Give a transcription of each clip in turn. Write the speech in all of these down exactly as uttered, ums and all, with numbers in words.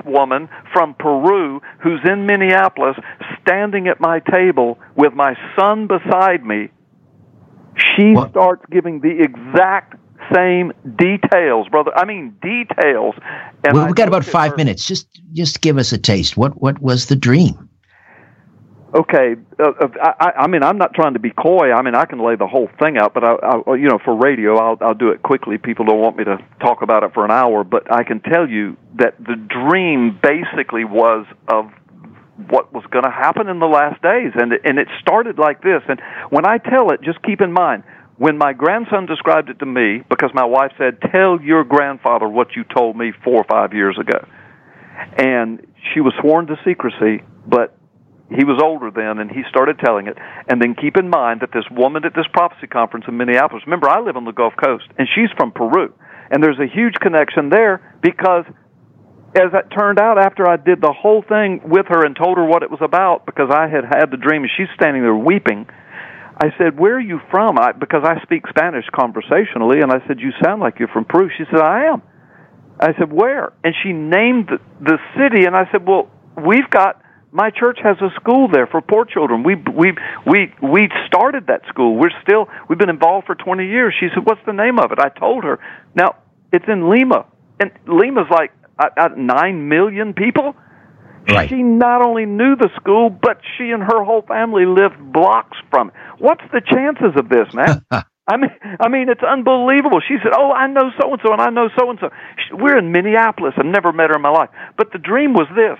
woman from Peru who's in Minneapolis standing at my table with my son beside me. She what? starts giving the exact same details, brother. I mean, details. And well, we've got about five her. minutes. Just just give us a taste. What what was the dream? Okay, uh, I, I mean, I'm not trying to be coy. I mean, I can lay the whole thing out, but I, I you know, for radio, I'll, I'll do it quickly. People don't want me to talk about it for an hour, but I can tell you that the dream basically was of what was going to happen in the last days, and and it started like this. And when I tell it, just keep in mind, when my grandson described it to me, because my wife said, "Tell your grandfather what you told me four or five years ago," and she was sworn to secrecy, but he was older then, and he started telling it. And then keep in mind that this woman at this prophecy conference in Minneapolis, remember, I live on the Gulf Coast, and she's from Peru. And there's a huge connection there because, as it turned out, after I did the whole thing with her and told her what it was about, because I had had the dream, and she's standing there weeping, I said, "Where are you from?" I, because I speak Spanish conversationally, and I said, "You sound like you're from Peru." She said, "I am." I said, "Where?" And she named the, the city, and I said, "Well, we've got... my church has a school there for poor children. We we we we started that school. We're still we've been involved for twenty years." She said, "What's the name of it?" I told her. Now it's in Lima, and Lima's like uh, uh, nine million people. Right. She not only knew the school, but she and her whole family lived blocks from it. What's the chances of this, man? I mean, I mean, it's unbelievable. She said, "Oh, I know so and so, and I know so and so." We're in Minneapolis. I've never met her in my life, but the dream was this.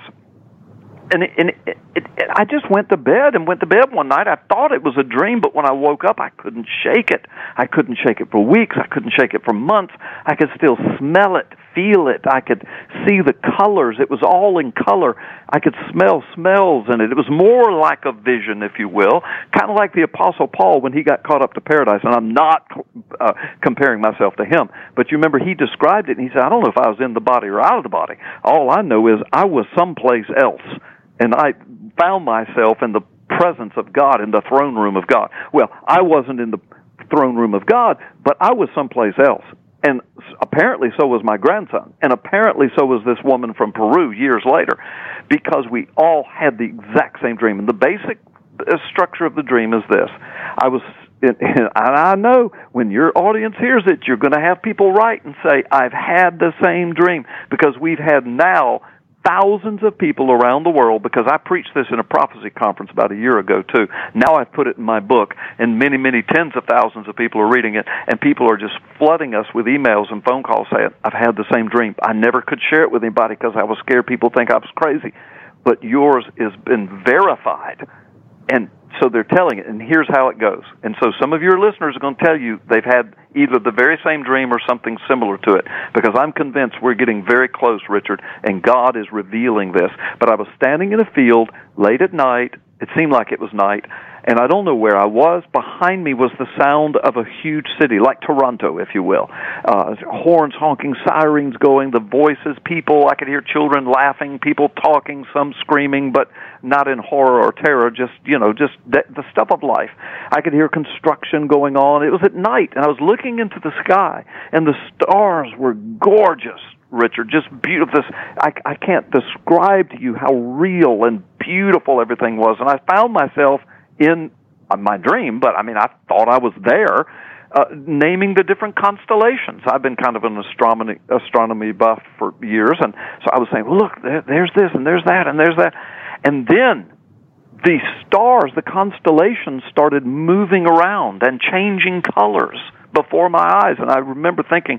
And, it, and it, it, it, I just went to bed and went to bed one night. I thought it was a dream, but when I woke up, I couldn't shake it. I couldn't shake it for weeks. I couldn't shake it for months. I could still smell it, feel it. I could see the colors. It was all in color. I could smell smells in it. It was more like a vision, if you will, kind of like the Apostle Paul when he got caught up to paradise. And I'm not uh, comparing myself to him, but you remember he described it, and he said, "I don't know if I was in the body or out of the body. All I know is I was someplace else. And I found myself in the presence of God, in the throne room of God." Well, I wasn't in the throne room of God, but I was someplace else. And apparently so was my grandson. And apparently so was this woman from Peru years later, because we all had the exact same dream. And the basic structure of the dream is this. I was, and I know when your audience hears it, you're going to have people write and say, "I've had the same dream," because we've had now thousands of people around the world, because I preached this in a prophecy conference about a year ago, too. Now I've put it in my book, and many, many tens of thousands of people are reading it, and people are just flooding us with emails and phone calls saying, "I've had the same dream." I never could share it with anybody because I was scared people think I was crazy. But yours has been verified, and so they're telling it, and here's how it goes. And so some of your listeners are going to tell you they've had either the very same dream or something similar to it, because I'm convinced we're getting very close, Richard, and God is revealing this. But I was standing in a field late at night. It seemed like it was night, and I don't know where I was. Behind me was the sound of a huge city, like Toronto, if you will. Uh, horns honking, sirens going, the voices, people. I could hear children laughing, people talking, some screaming, but not in horror or terror, just, you know, just the, the stuff of life. I could hear construction going on. It was at night, and I was looking into the sky, and the stars were gorgeous, Richard, just beautiful. This, I, I can't describe to you how real and beautiful everything was. And I found myself in uh, my dream, but I mean, I thought I was there, uh, naming the different constellations. I've been kind of an astronomy astronomy buff for years, and so I was saying, well, look, there, there's this, and there's that, and there's that. And then the stars, the constellations, started moving around and changing colors before my eyes. And I remember thinking,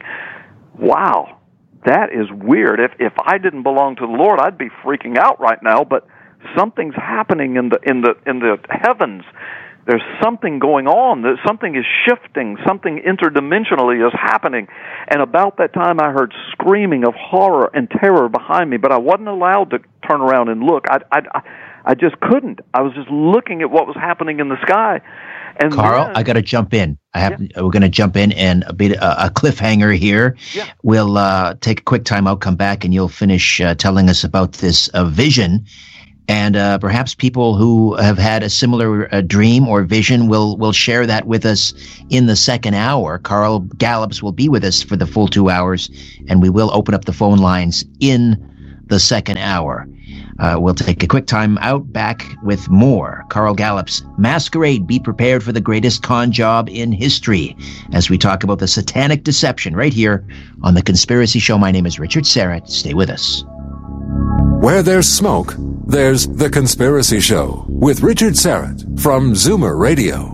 wow, that is weird. If if I didn't belong to the Lord, I'd be freaking out right now. But something's happening in the in the in the heavens. There's something going on. There's something is shifting. Something interdimensionally is happening. And about that time, I heard screaming of horror and terror behind me. But I wasn't allowed to turn around and look. I I I just couldn't. I was just looking at what was happening in the sky. And Carl, then, I got to jump in. I have. Yeah. We're going to jump in and a bit uh, a cliffhanger here. Yeah. We'll uh, take a quick time out, come back, and you'll finish uh, telling us about this uh, vision. And uh, perhaps people who have had a similar uh, dream or vision will will share that with us in the second hour. Carl Gallups will be with us for the full two hours, and we will open up the phone lines in the second hour. Uh, we'll take a quick time out, back with more Carl Gallup's Masquerade, Be Prepared for the Greatest Con Job in History, as we talk about the satanic deception right here on The Conspiracy Show. My name is Richard Syrett. Stay with us. Where there's smoke, there's The Conspiracy Show with Richard Syrett from Zoomer Radio.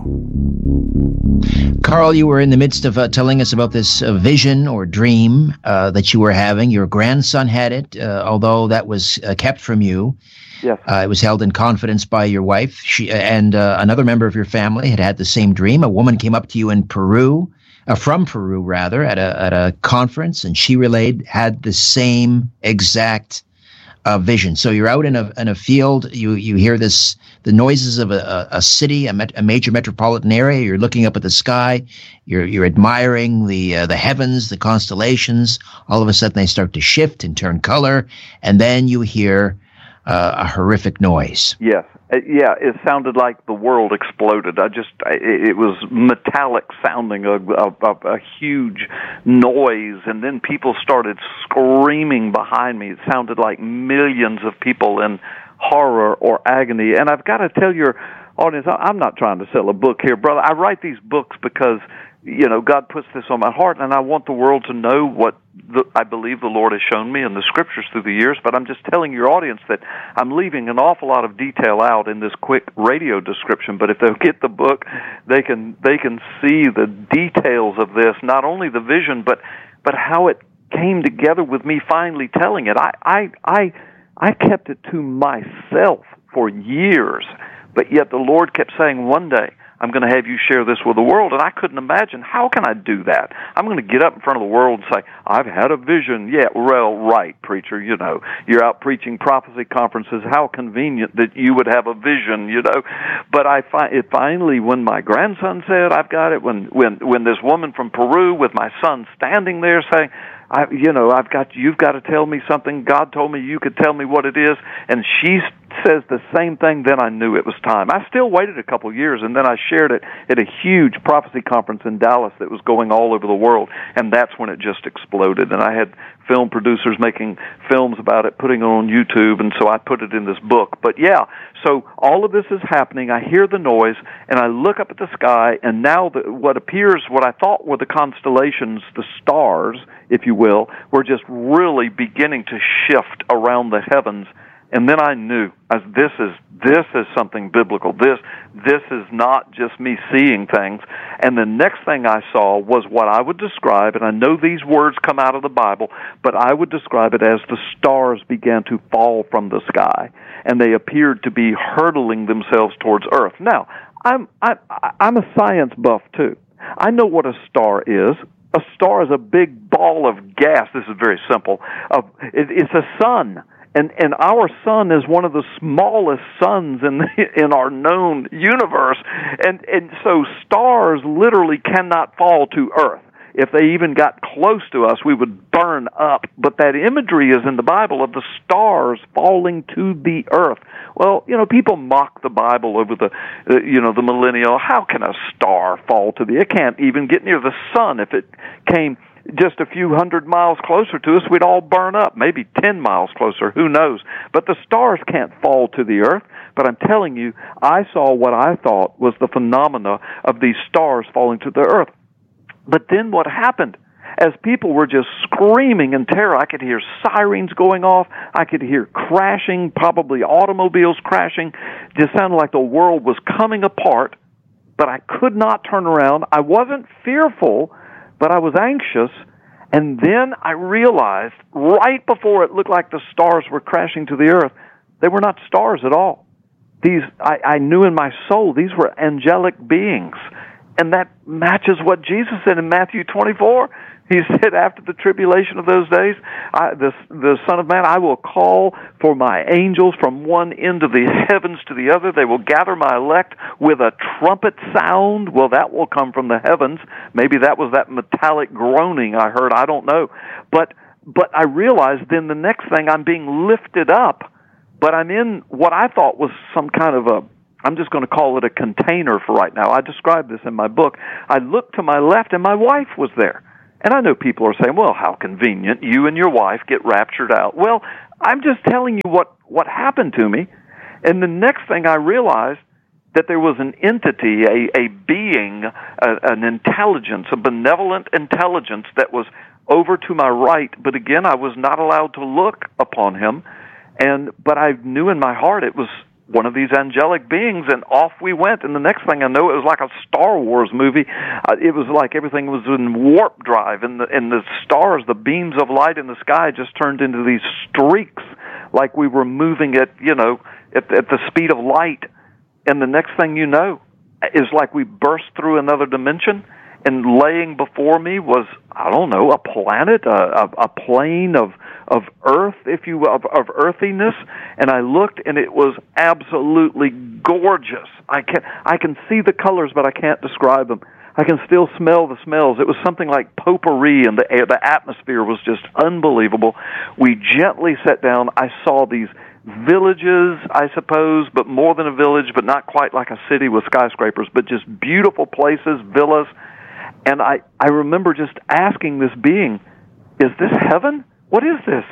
Carl, you were in the midst of uh, telling us about this uh, vision or dream uh, that you were having. Your grandson had it, uh, although that was uh, kept from you. Yes. Uh, it was held in confidence by your wife. She and uh, another member of your family had had the same dream. A woman came up to you in Peru, uh, from Peru rather, at a at a conference, and she relayed had the same exact uh, vision. So you're out in a in a field. You you hear this. The noises of a, a city, a, met, a major metropolitan area. You're looking up at the sky. You're you're admiring the uh, the heavens, the constellations. All of a sudden, they start to shift and turn color, and then you hear uh, a horrific noise. Yes, uh, yeah. It sounded like the world exploded. I just, I, it was metallic sounding, a, a, a huge noise, and then people started screaming behind me. It sounded like millions of people in horror or agony. And I've got to tell your audience, I'm not trying to sell a book here, brother. I write these books because, you know, God puts this on my heart, and I want the world to know what the, I believe the Lord has shown me in the Scriptures through the years. But I'm just telling your audience that I'm leaving an awful lot of detail out in this quick radio description. But if they'll get the book, they can they can see the details of this, not only the vision, but but how it came together with me finally telling it. I I I I kept it to myself for years, but yet the Lord kept saying, one day, I'm going to have you share this with the world, and I couldn't imagine, how can I do that? I'm going to get up in front of the world and say, I've had a vision. Yeah, well, right, preacher, you know, you're out preaching prophecy conferences. How convenient that you would have a vision, you know. But I fi- it finally, when my grandson said, I've got it, when, when, when this woman from Peru with my son standing there saying, I, you know, I've got, you've got to tell me something. God told me you could tell me what it is. And she says the same thing. Then I knew it was time. I still waited a couple of years, and then I shared it at a huge prophecy conference in Dallas that was going all over the world. And that's when it just exploded. And I had film producers making films about it, putting it on YouTube, and so I put it in this book. But yeah, so all of this is happening. I hear the noise, and I look up at the sky, and now the, what appears, what I thought were the constellations, the stars, if you will, were just really beginning to shift around the heavens. And then I knew, as this is this is something biblical. This this is not just me seeing things. And the next thing I saw was what I would describe, and I know these words come out of the Bible, but I would describe it as the stars began to fall from the sky, and they appeared to be hurtling themselves towards Earth. Now, I'm I, I'm a science buff too. I know what a star is. A star is a big ball of gas. This is very simple. Uh, it, it's a sun. And and our sun is one of the smallest suns in the, in our known universe, and and so stars literally cannot fall to Earth. If they even got close to us, we would burn up. But that imagery is in the Bible of the stars falling to the earth. Well, you know, people mock the Bible over the, uh, you know, the millennial. How can a star fall to the? It can't even get near the sun. If it came just a few hundred miles closer to us, we'd all burn up, maybe ten miles closer, who knows. But the stars can't fall to the earth. But I'm telling you, I saw what I thought was the phenomena of these stars falling to the earth. But then what happened? As people were just screaming in terror, I could hear sirens going off, I could hear crashing, probably automobiles crashing. It just sounded like the world was coming apart, but I could not turn around. I wasn't fearful, but I was anxious, and then I realized, right before it looked like the stars were crashing to the earth, they were not stars at all. These, I, I knew in my soul, these were angelic beings, and that matches what Jesus said in Matthew twenty-four. He said, after the tribulation of those days, I, the, the Son of Man, I will call for my angels from one end of the heavens to the other. They will gather my elect with a trumpet sound. Well, that will come from the heavens. Maybe that was that metallic groaning I heard. I don't know. But, but I realized then the next thing, I'm being lifted up, but I'm in what I thought was some kind of a, I'm just going to call it a container for right now. I described this in my book. I looked to my left, and my wife was there. And I know people are saying, well, how convenient. You and your wife get raptured out. Well, I'm just telling you what, what happened to me. And the next thing I realized, that there was an entity, a, a being, a, an intelligence, a benevolent intelligence that was over to my right, but again, I was not allowed to look upon him, and but I knew in my heart it was one of these angelic beings, and off we went, and the next thing I know, it was like a Star Wars movie. Uh, it was like everything was in warp drive, and the, and the stars, the beams of light in the sky just turned into these streaks, like we were moving at, you know, at, at the speed of light. And the next thing you know is like we burst through another dimension, and laying before me was, I don't know, a planet, a, a, a plane of of earth, if you will, of, of earthiness. And I looked, and it was absolutely gorgeous. I can I can see the colors, but I can't describe them. I can still smell the smells. It was something like potpourri, and the air, the atmosphere was just unbelievable. We gently sat down. I saw these villages, I suppose, but more than a village, but not quite like a city with skyscrapers, but just beautiful places, villas. And I, I remember just asking this being, is this heaven? What is this?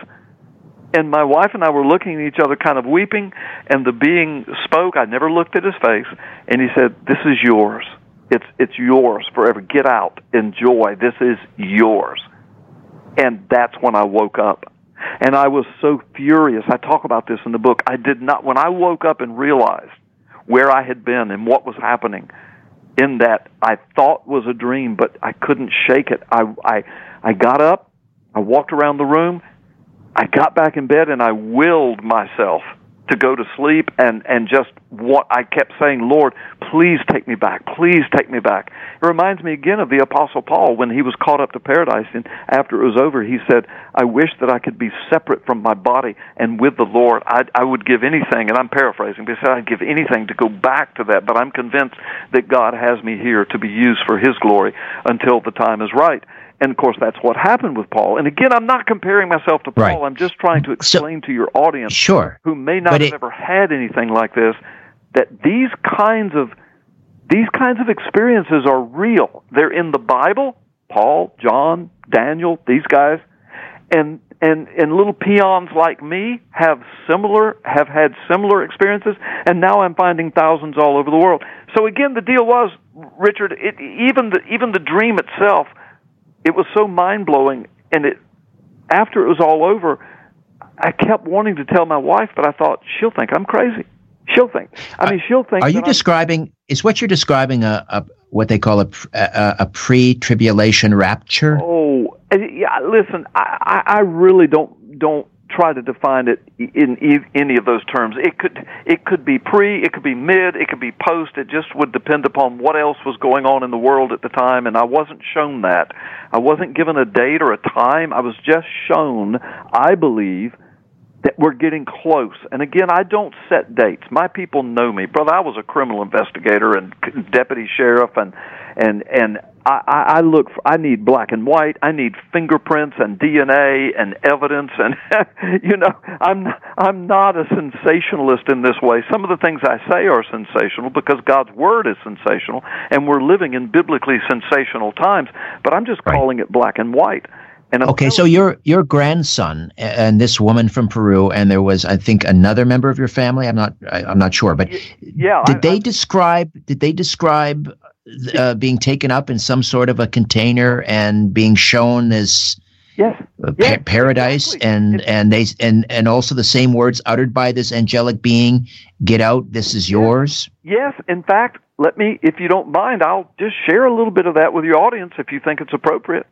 And my wife and I were looking at each other kind of weeping, and the being spoke. I never looked at his face, and he said, this is yours. It's, it's yours forever. Get out. Enjoy. This is yours. And that's when I woke up. And I was so furious. I talk about this in the book. I did not, when I woke up and realized where I had been and what was happening in that I thought was a dream, but I couldn't shake it. I, I, I got up, I walked around the room, I got back in bed, and I willed myself to go to sleep, and, and just what I kept saying, Lord, please take me back, please take me back. It reminds me again of the Apostle Paul when he was caught up to paradise, and after it was over, he said, I wish that I could be separate from my body and with the Lord. I, I would give anything, and I'm paraphrasing, but he said, I'd give anything to go back to that, but I'm convinced that God has me here to be used for His glory until the time is right. And, of course, that's what happened with Paul. And, again, I'm not comparing myself to Paul. Right. I'm just trying to explain so, to your audience sure. who may not have it, ever had anything like this, that these kinds of these kinds of experiences are real. They're in the Bible, Paul, John, Daniel, these guys. And and and little peons like me have similar have had similar experiences, and now I'm finding thousands all over the world. So, again, the deal was, Richard, it, even the even the dream itself, it was so mind-blowing, and it after it was all over, I kept wanting to tell my wife, but I thought, she'll think I'm crazy. She'll think. I mean, she'll think. Are you that describing, I'm, is what you're describing a, a what they call a, a, a pre-tribulation rapture? Oh, yeah, listen, I, I really don't don't try to define it in any of those terms. It could it could be pre, it could be mid, it could be post. It just would depend upon what else was going on in the world at the time, and I wasn't shown that. I wasn't given a date or a time. I was just shown, I believe, that we're getting close. And again, I don't set dates. My people know me. Brother, I was a criminal investigator and deputy sheriff, and and and I, I look for, I need black and white. I need fingerprints and D N A and evidence, and you know, I'm I'm not a sensationalist in this way. Some of the things I say are sensational because God's word is sensational, and we're living in biblically sensational times. But I'm just right. calling it black and white. And okay, so your your grandson and this woman from Peru, and there was, I think, another member of your family. I'm not, I, I'm not sure, but yeah, did I, they I, describe? Did they describe uh, being taken up in some sort of a container and being shown this yes, pa- yes paradise, exactly. and it's, and they and and also the same words uttered by this angelic being? Get out! This is yours. Yes, in fact, let me, if you don't mind, I'll just share a little bit of that with your audience if you think it's appropriate.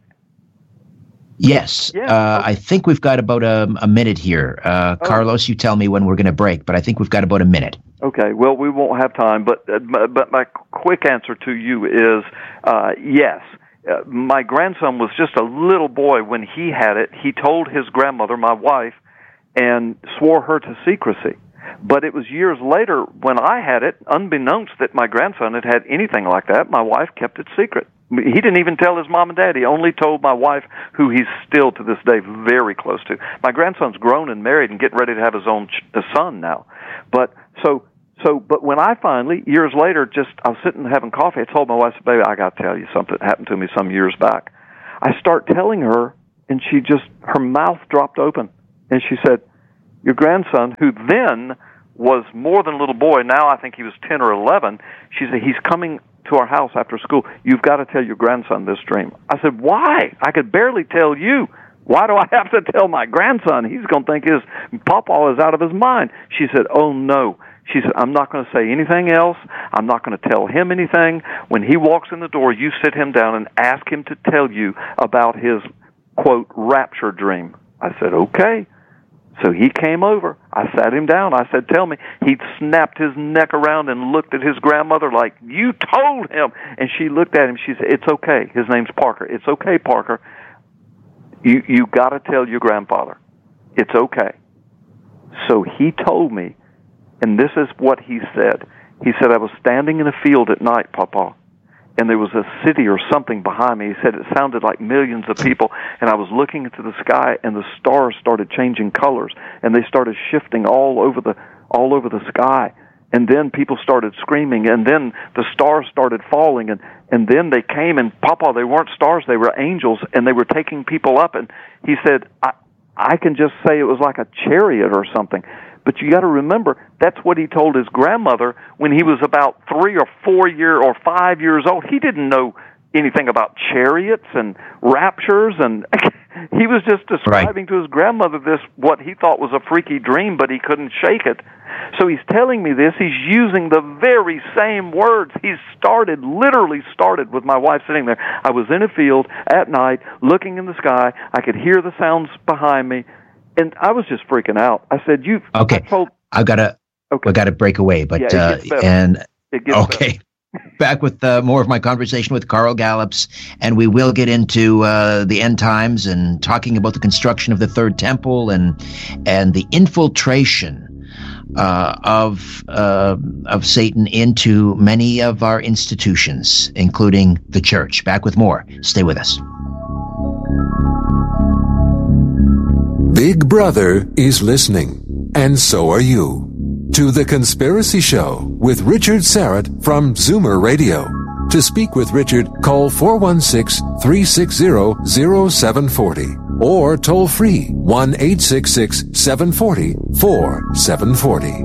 Yes, yeah, uh, okay. I think we've got about a, a minute here. Uh, oh. Carlos, you tell me when we're going to break, but I think we've got about a minute. Okay, well, we won't have time, but uh, but my quick answer to you is uh, yes. Uh, my grandson was just a little boy when he had it. He told his grandmother, my wife, and swore her to secrecy. But it was years later when I had it, unbeknownst that my grandson had had anything like that, my wife kept it secret. He didn't even tell his mom and dad. He only told my wife, who he's still to this day very close to. My grandson's grown and married and getting ready to have his own ch- son now. But so, so, but when I finally, years later, just, I was sitting having coffee, I told my wife, baby, I got to tell you something that happened to me some years back. I start telling her, and she just, her mouth dropped open, and she said, your grandson, who then was more than a little boy, now I think he was ten or eleven, she said, he's coming to our house after school. You've got to tell your grandson this dream. I said, why? I could barely tell you. Why do I have to tell my grandson? He's going to think his papa is out of his mind. She said, oh, no. She said, I'm not going to say anything else. I'm not going to tell him anything. When he walks in the door, you sit him down and ask him to tell you about his, quote, rapture dream. I said, okay. So he came over. I sat him down. I said, tell me. He snapped his neck around and looked at his grandmother like, you told him. And she looked at him. She said, it's okay. His name's Parker. It's okay, Parker. You you got to tell your grandfather. It's okay. So he told me, and this is what he said. He said, I was standing in a field at night, Papa, and there was a city or something behind me. He said it sounded like millions of people, and I was looking into the sky, and the stars started changing colors, and they started shifting all over the all over the sky. And then people started screaming, and then the stars started falling, and, and then they came, and Papa, they weren't stars, they were angels, and they were taking people up. And he said, I, I can just say it was like a chariot or something. But you got to remember, that's what he told his grandmother when he was about three or four year or five years old. He didn't know anything about chariots and raptures, and he was just describing right. to his grandmother this, what he thought was a freaky dream, but he couldn't shake it. So he's telling me this. He's using the very same words. He started, literally started with my wife sitting there. I was in a field at night, looking in the sky. I could hear the sounds behind me, and I was just freaking out. I said, "You okay? I told, I've got to, okay. we got to break away." But yeah, it uh, and it gets okay. Better. Back with uh, more of my conversation with Carl Gallups, and we will get into uh, the end times and talking about the construction of the third temple and and the infiltration uh, of uh, of Satan into many of our institutions, including the church. Back with more. Stay with us. Big Brother is listening, and so are you, to The Conspiracy Show with Richard Syrett from Zoomer Radio. To speak with Richard, call four one six, three six zero, zero seven four zero or toll free one eight six six, seven four zero, four seven four zero.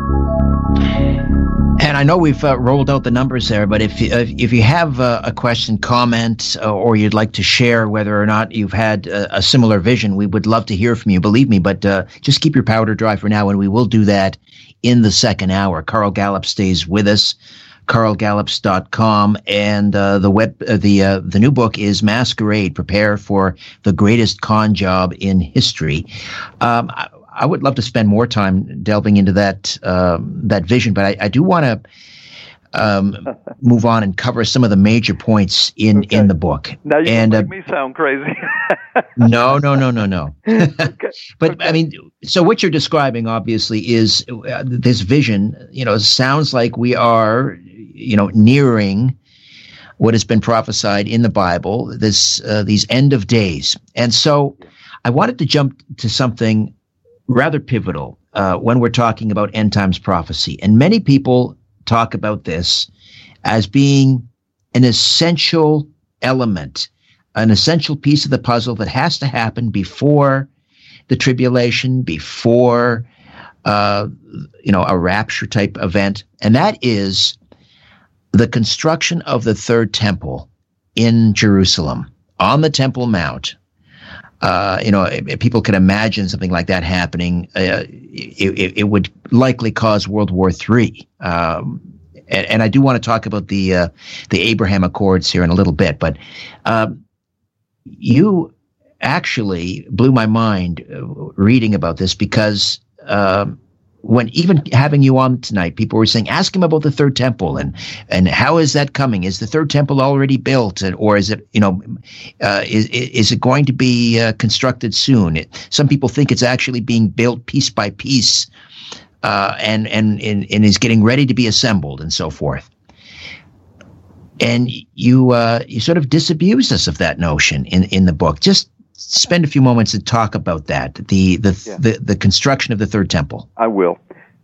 And I know we've uh, rolled out the numbers there, but if you, uh, if you have uh, a question, comment, uh, or you'd like to share whether or not you've had a, a similar vision, we would love to hear from you, believe me. But uh, just keep your powder dry for now, and we will do that in the second hour. Carl Gallup stays with us, carl gallups dot com, and uh, the web uh, the uh, the new book is Masquerade: Prepare for the Greatest Con Job in History. Um, I, I would love to spend more time delving into that um, that vision, but I, I do want to um, move on and cover some of the major points in, okay. in the book. Now you and, make uh, me sound crazy. no, no, no, no, no. okay. But okay. I mean, so what you're describing obviously is uh, this vision. You know, sounds like we are, you know, nearing what has been prophesied in the Bible. This uh, these end of days, and so I wanted to jump to something rather pivotal uh, when we're talking about end times prophecy. And many people talk about this as being an essential element, an essential piece of the puzzle that has to happen before the tribulation, before, uh, you know, a rapture type event. And that is the construction of the third temple in Jerusalem on the Temple Mount. Uh, you know, if people can imagine something like that happening, uh, it, it would likely cause World War Three. Um, and, and I do want to talk about the uh, the Abraham Accords here in a little bit, but um, you actually blew my mind uh, reading about this because um, when even having you on tonight, people were saying, ask him about the third temple and and how is that coming? Is the third temple already built, and, or is it, you know, uh, is is it going to be uh, constructed soon? It, some people think it's actually being built piece by piece, uh, and, and and and is getting ready to be assembled and so forth. And you uh, you sort of disabused us of that notion in in the book. Just spend a few moments to talk about that, the the, yeah. the the construction of the third temple. I will.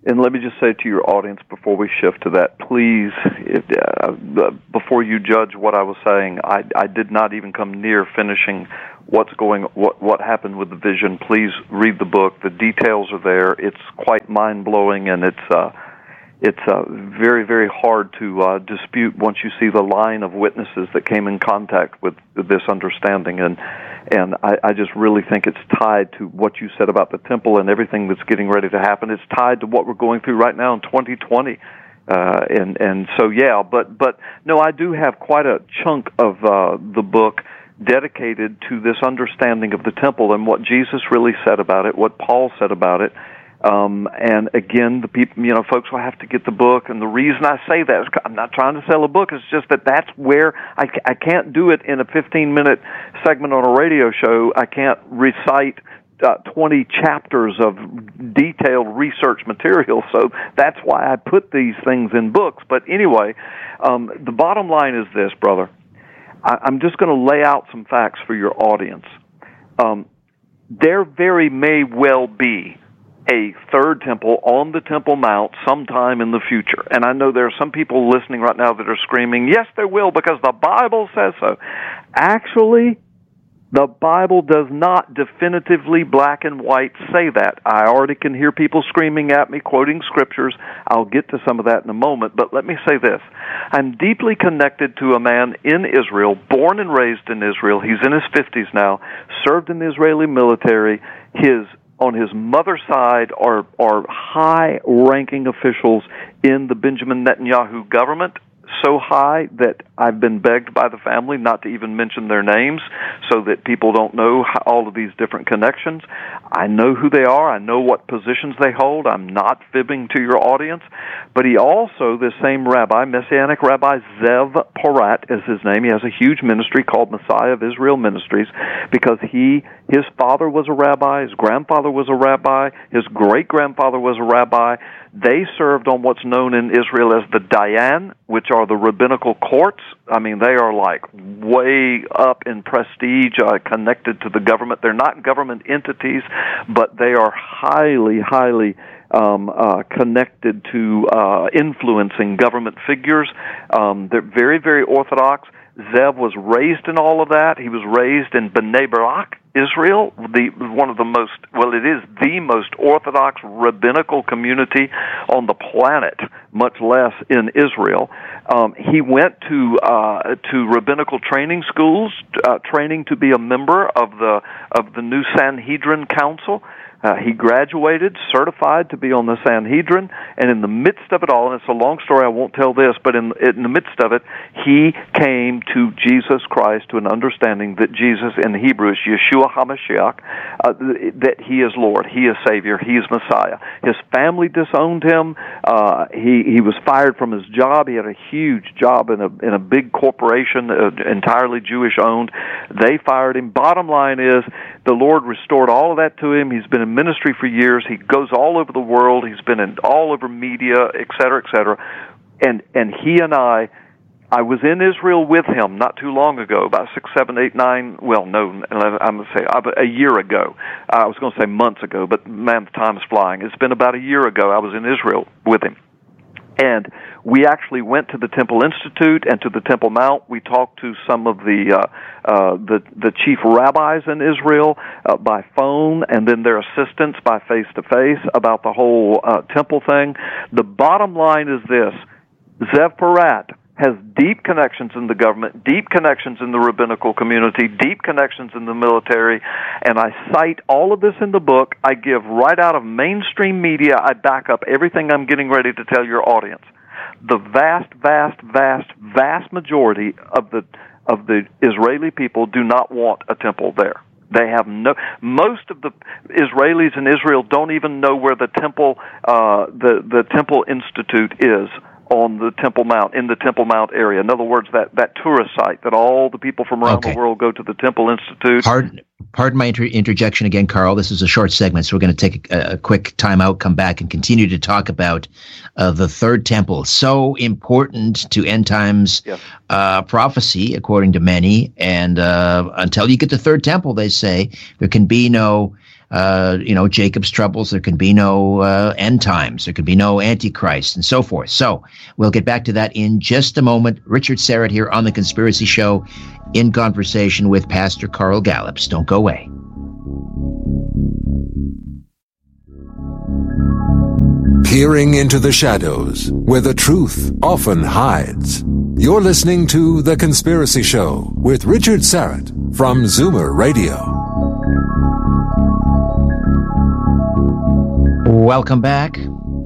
And let me just say to your audience before we shift to that, please, if, uh, before you judge what I was saying, I, I did not even come near finishing what's going, what what happened with the vision. Please read the book. The details are there. It's quite mind blowing, and it's uh, it's uh, very very hard to uh, dispute once you see the line of witnesses that came in contact with, with this understanding. And and I, I just really think it's tied to what you said about the temple and everything that's getting ready to happen. It's tied to what we're going through right now in twenty twenty. Uh, and, and so, yeah, but, but no, I do have quite a chunk of uh, the book dedicated to this understanding of the temple and what Jesus really said about it, what Paul said about it. Um, and again, the people, you know, folks will have to get the book. And the reason I say that is I'm not trying to sell a book. It's just that that's where I, I can't do it in a fifteen minute segment on a radio show. I can't recite uh, twenty chapters of detailed research material. So that's why I put these things in books. But anyway, um, the bottom line is this, brother. I, I'm just going to lay out some facts for your audience. Um, there very may well be a third temple on the Temple Mount sometime in the future. And I know there are some people listening right now that are screaming, yes, there will, because the Bible says so. Actually, the Bible does not definitively black and white say that. I already can hear people screaming at me, quoting scriptures. I'll get to some of that in a moment, but let me say this. I'm deeply connected to a man in Israel, born and raised in Israel. He's in his fifties now, served in the Israeli military. His on his mother's side are, are high-ranking officials in the Benjamin Netanyahu government, so high that I've been begged by the family not to even mention their names so that people don't know how, all of these different connections. I know who they are. I know what positions they hold. I'm not fibbing to your audience. But he also, this same rabbi, Messianic Rabbi Zev Porat is his name. He has a huge ministry called Messiah of Israel Ministries because he, his father was a rabbi, his grandfather was a rabbi, his great-grandfather was a rabbi. They served on what's known in Israel as the Dayan, which are the rabbinical courts. I mean, they are like way up in prestige, uh, connected to the government. They're not government entities, but they are highly, highly um, uh, connected to uh, influencing government figures. Um, they're very, very orthodox. Zev was raised in all of that. He was raised in Bnei Barak, Israel, the one of the most, well, it is the most orthodox rabbinical community on the planet, much less in Israel. Um, he went to uh, to rabbinical training schools, uh, training to be a member of the of the new Sanhedrin Council. Uh, he graduated, certified to be on the Sanhedrin, and in the midst of it all, and it's a long story, I won't tell this, but in, in the midst of it, he came to Jesus Christ, to an understanding that Jesus, in Hebrew, is Yeshua HaMashiach, uh, that he is Lord, he is Savior, he is Messiah. His family disowned him. Uh, he, he was fired from his job. He had a huge job in a, in a big corporation, uh, entirely Jewish-owned. They fired him. Bottom line is, the Lord restored all of that to him. He's been in ministry for years. He goes all over the world. He's been in all over media, et cetera, et cetera. And, and he and I, I was in Israel with him not too long ago, about six, seven, eight, nine, well, no, I'm going to say a year ago. I was going to say months ago, but man, the time is flying. It's been about a year ago I was in Israel with him. And we actually went to the Temple Institute and to the Temple Mount. We talked to some of the uh, uh, the, the chief rabbis in Israel uh, by phone, and then their assistants by face-to-face about the whole uh, temple thing. The bottom line is this. Zev Porat has deep connections in the government, deep connections in the rabbinical community, deep connections in the military, and I cite all of this in the book. I give right out of mainstream media. I back up everything I'm getting ready to tell your audience. The vast, vast, vast, vast majority of the of the Israeli people do not want a temple there. They have no. Most of the Israelis in Israel don't even know where the temple, uh, the the Temple Institute is on the Temple Mount, in the Temple Mount area. In other words, that, that tourist site that all the people from around okay. the world go to the Temple Institute. Pardon, pardon my inter- interjection again, Carl. This is a short segment, so we're going to take a, a quick time out, come back, and continue to talk about uh, the Third Temple. So important to end times yes. uh, prophecy, according to many. And uh, until you get the Third Temple, they say, there can be no uh, you know, Jacob's troubles. There can be no uh, end times. There can be no Antichrist and so forth. So we'll get back to that in just a moment. Richard Syrett here on The Conspiracy Show in conversation with Pastor Carl Gallups. Don't go away. Peering into the shadows where the truth often hides. You're listening to The Conspiracy Show with Richard Syrett from Zoomer Radio. Welcome back.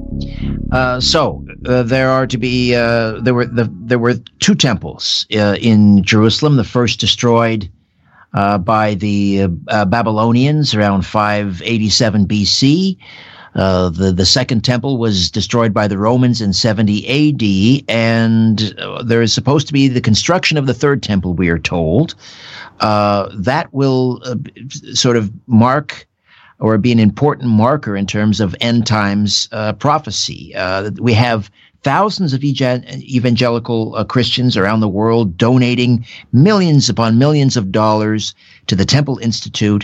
Uh, so uh, there are to be uh, there were the, there were two temples uh, in Jerusalem. The first destroyed uh, by the uh, Babylonians around five eighty-seven B C. Uh, the the second temple was destroyed by the Romans in seventy A D, and uh, there is supposed to be the construction of the third temple. We are told uh, that will uh, sort of mark or be an important marker in terms of end times uh, prophecy. Uh, we have thousands of evangelical uh, Christians around the world donating millions upon millions of dollars to the Temple Institute,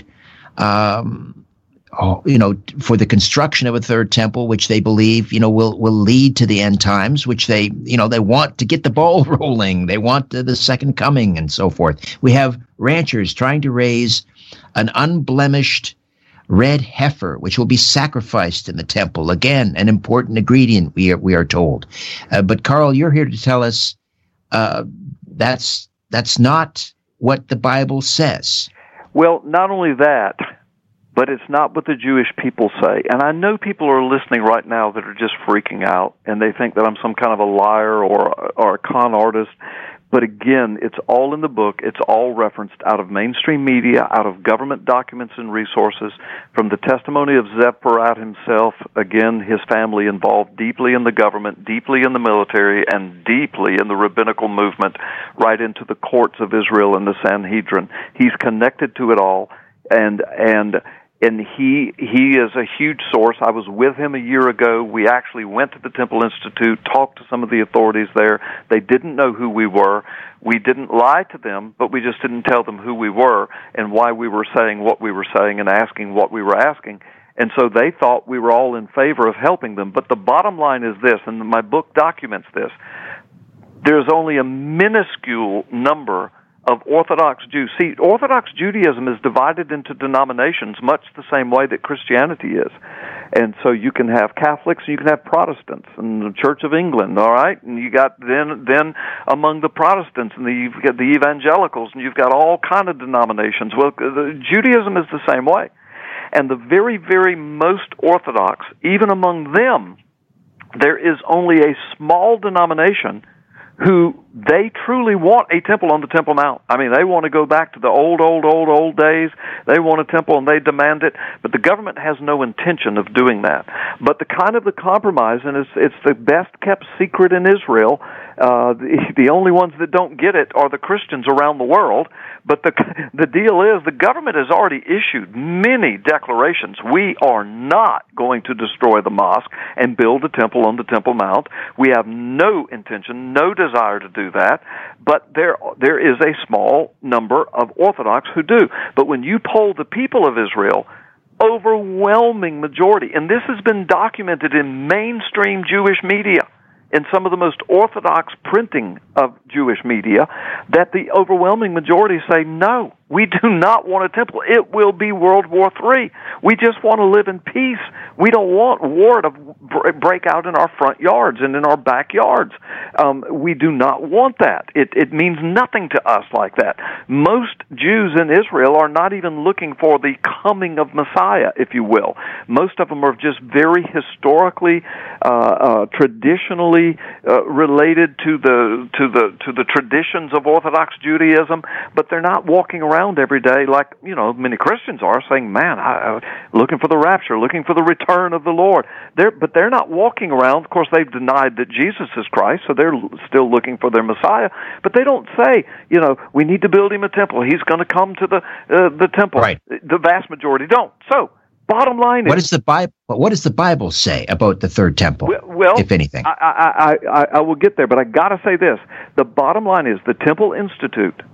um, oh, you know, for the construction of a third temple, which they believe, you know, will will lead to the end times, which they, you know, they want to get the ball rolling. They want the, the second coming and so forth. We have ranchers trying to raise an unblemished red heifer, which will be sacrificed in the temple. Again, an important ingredient, we are we are told. Uh, but Carl, you're here to tell us uh, that's that's not what the Bible says. Well, not only that, but it's not what the Jewish people say. And I know people are listening right now that are just freaking out, and they think that I'm some kind of a liar or or a con artist. But again, it's all in the book. It's all referenced out of mainstream media, out of government documents and resources, from the testimony of Zev Porat himself. Again, his family involved deeply in the government, deeply in the military, and deeply in the rabbinical movement, right into the courts of Israel and the Sanhedrin. He's connected to it all, and and and he he is a huge source. I was with him a year ago. We actually went to the Temple Institute, talked to some of the authorities there. They didn't know who we were. We didn't lie to them, but we just didn't tell them who we were and why we were saying what we were saying and asking what we were asking. And so they thought we were all in favor of helping them. But the bottom line is this, and my book documents this: there's only a minuscule number of Orthodox Jews. See, Orthodox Judaism is divided into denominations much the same way that Christianity is. And so you can have Catholics and you can have Protestants and the Church of England, all right? And you got then then among the Protestants and the, you've got the evangelicals, and you've got all kind of denominations. Well, the, Judaism is the same way. And the very, very most Orthodox, even among them, there is only a small denomination who they truly want a temple on the Temple Mount. I mean, they want to go back to the old, old, old, old days. They want a temple and they demand it, but the government has no intention of doing that. But the kind of the compromise, and it's, it's the best kept secret in Israel, uh, the, the only ones that don't get it are the Christians around the world. But the the deal is the government has already issued many declarations. We are not going to destroy the mosque and build a temple on the Temple Mount. We have no intention, no desire to do that. But there there is a small number of Orthodox who do. But when you poll the people of Israel, overwhelming majority, and this has been documented in mainstream Jewish media, in some of the most orthodox printing of Jewish media, that the overwhelming majority say, no, we do not want a temple. It will be World War Three. We just want to live in peace. We don't want war to break out in our front yards and in our backyards. Um, we do not want that. It, it means nothing to us like that. Most Jews in Israel are not even looking for the coming of Messiah, if you will. Most of them are just very historically, uh, uh, traditionally uh, related to the to the to the traditions of Orthodox Judaism, but they're not walking around every day like, you know, many Christians are, saying, man, I, I, looking for the rapture, looking for the return of the Lord. They're, but they're not walking around. Of course, they've denied that Jesus is Christ, so they're still looking for their Messiah. But they don't say, you know, we need to build him a temple. He's going to come to the uh, the temple. Right. The vast majority don't. So, bottom line is, what does the Bible? What does the Bible say about the third temple? Well, well if anything, I, I, I, I will get there. But I got to say this: the bottom line is, the Temple Institute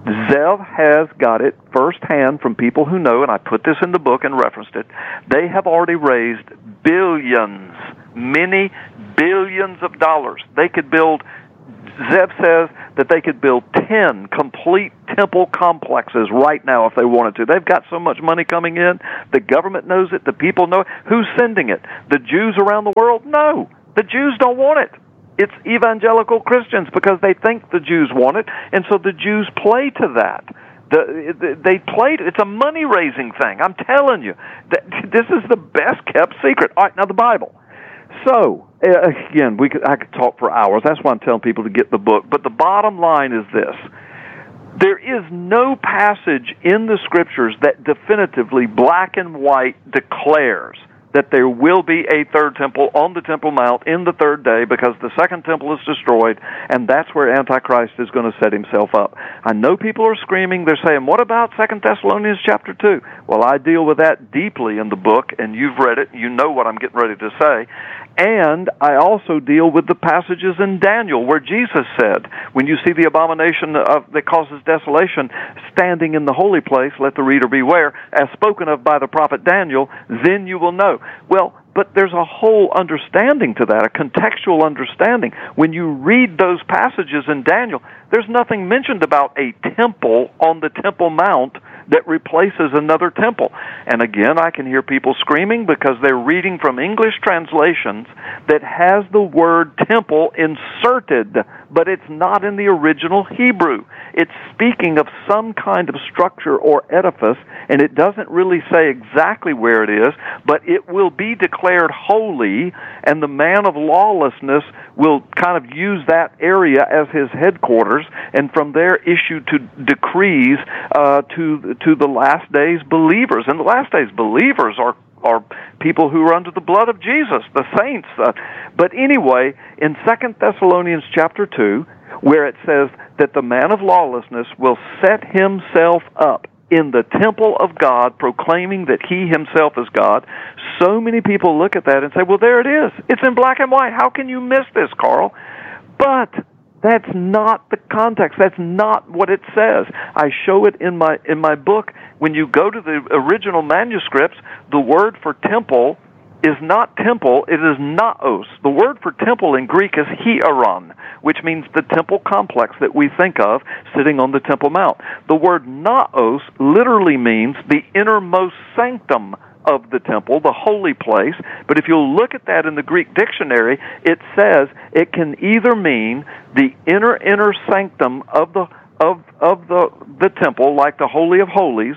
Zev has got it firsthand from people who know, and I put this in the book and referenced it. They have already raised billions, many billions of dollars. They could build, Zev says that they could build ten complete temple complexes right now if they wanted to. They've got so much money coming in. The government knows it. The people know it. Who's sending it? The Jews around the world? No. The Jews don't want it. It's evangelical Christians because they think the Jews want it, and so the Jews play to that. The, the, they played. It's a money-raising thing. I'm telling you, that this is the best-kept secret. All right, now the Bible. So uh, again, we could, I could talk for hours. That's why I'm telling people to get the book. But the bottom line is this: there is no passage in the Scriptures that definitively, black and white, declares that there will be a third temple on the Temple Mount in the third day, because the second temple is destroyed, and that's where Antichrist is going to set himself up. I know people are screaming. They're saying, what about Second Thessalonians chapter two? Well, I deal with that deeply in the book, and you've read it. You know what I'm getting ready to say. And I also deal with the passages in Daniel where Jesus said, when you see the abomination of, that causes desolation standing in the holy place, let the reader beware, as spoken of by the prophet Daniel, then you will know. Well, but there's a whole understanding to that, a contextual understanding. When you read those passages in Daniel, there's nothing mentioned about a temple on the Temple Mount that replaces another temple. And again, I can hear people screaming because they're reading from English translations that has the word temple inserted, but it's not in the original Hebrew. It's speaking of some kind of structure or edifice, and it doesn't really say exactly where it is, but it will be declared holy, and the man of lawlessness will kind of use that area as his headquarters, and from there issue to decrees uh, to to the last days believers. And the last days believers are are people who are under the blood of Jesus, the saints. Uh, but anyway, in Second Thessalonians chapter two, where it says that the man of lawlessness will set himself up in the temple of God, proclaiming that he himself is God, so many people look at that and say, well, there it is. It's in black and white. How can you miss this, Carl? But that's not the context. That's not what it says. I show it in my in my book. When you go to the original manuscripts, the word for temple is not temple, it is naos. The word for temple in Greek is hieron, which means the temple complex that we think of sitting on the Temple Mount. The word naos literally means the innermost sanctum of the temple, the holy place. But if you'll look at that in the Greek dictionary, it says it can either mean the inner inner sanctum of the of of the the temple, like the Holy of Holies,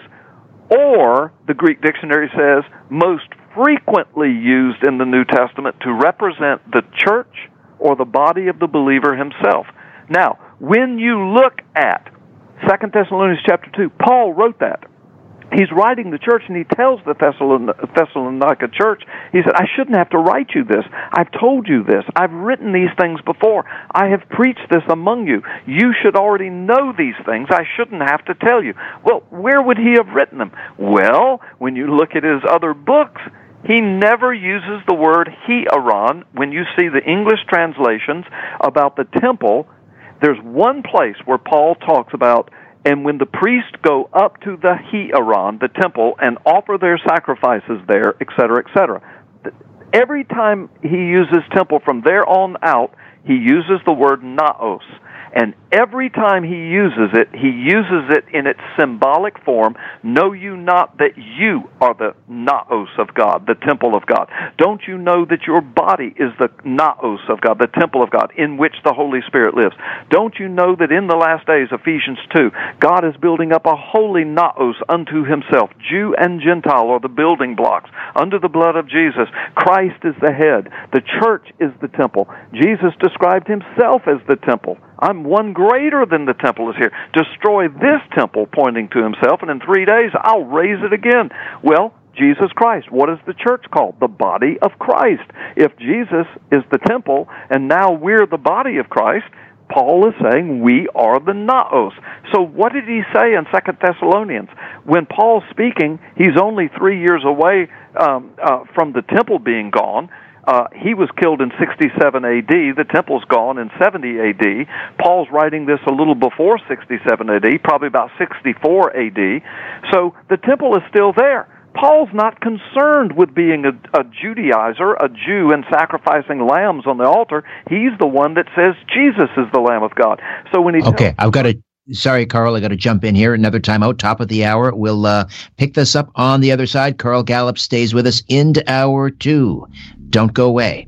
or the Greek dictionary says most frequently used in the New Testament to represent the church or the body of the believer himself. Now, when you look at Second Thessalonians chapter two, Paul wrote that. He's writing the church, and he tells the Thessalonica church, he said, I shouldn't have to write you this. I've told you this. I've written these things before. I have preached this among you. You should already know these things. I shouldn't have to tell you. Well, where would he have written them? Well, when you look at his other books, he never uses the word hieron. When you see the English translations about the temple, there's one place where Paul talks about, and when the priests go up to the hieron, the temple, and offer their sacrifices there, et cetera, et cetera. Every time he uses temple from there on out, he uses the word naos. And every time he uses it, he uses it in its symbolic form. Know you not that you are the naos of God, the temple of God? Don't you know that your body is the naos of God, the temple of God, in which the Holy Spirit lives? Don't you know that in the last days, Ephesians two, God is building up a holy naos unto himself? Jew and Gentile are the building blocks under the blood of Jesus. Christ is the head. The church is the temple. Jesus described himself as the temple. I'm one greater than the temple is here. Destroy this temple, pointing to himself, and in three days I'll raise it again. Well, Jesus Christ. What is the church called? The body of Christ. If Jesus is the temple, and now we're the body of Christ, Paul is saying we are the naos. So what did he say in Second Thessalonians? When Paul's speaking, he's only three years away um, uh, from the temple being gone. Uh, he was killed in sixty-seven A D. The temple's gone in seventy A D. Paul's writing this a little before sixty-seven A D, probably about sixty-four A D. So the temple is still there. Paul's not concerned with being a, a Judaizer, a Jew, and sacrificing lambs on the altar. He's the one that says Jesus is the Lamb of God. So when he okay, tells- I've got to. Sorry, Carl, I got to jump in here. Another time out, top of the hour. We'll uh, pick this up on the other side. Carl Gallup stays with us into hour two. Don't go away.